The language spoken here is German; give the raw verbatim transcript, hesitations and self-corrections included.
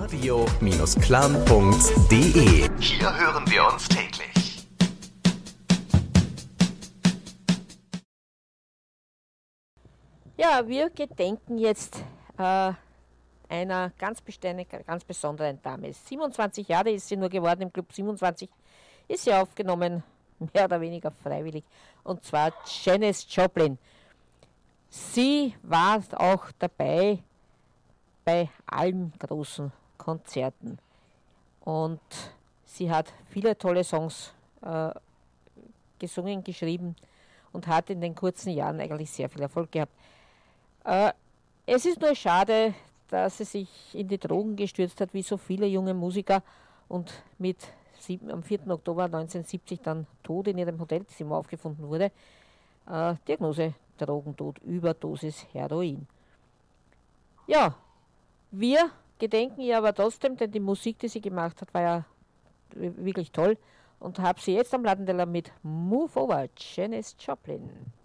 radio Bindestrich clan Punkt de. Hier hören wir uns täglich. Ja, wir gedenken jetzt äh, einer ganz, ganz besonderen Dame. siebenundzwanzig Jahre ist sie nur geworden, im Club siebenundzwanzig ist sie aufgenommen, mehr oder weniger freiwillig, und zwar Janis Joplin. Sie war auch dabei bei allen großen Konzerten und sie hat viele tolle Songs äh, gesungen, geschrieben und hat in den kurzen Jahren eigentlich sehr viel Erfolg gehabt. Äh, es ist nur schade, dass sie sich in die Drogen gestürzt hat, wie so viele junge Musiker, und mit sieben, am vierten Oktober neunzehnhundertsiebzig dann tot in ihrem Hotelzimmer aufgefunden wurde. Äh, Diagnose Drogentod, Überdosis Heroin. Ja, wir gedenken ihr aber trotzdem, denn die Musik, die sie gemacht hat, war ja wirklich toll, und habe sie jetzt am Lattenteller mit Move Over, Janis Joplin.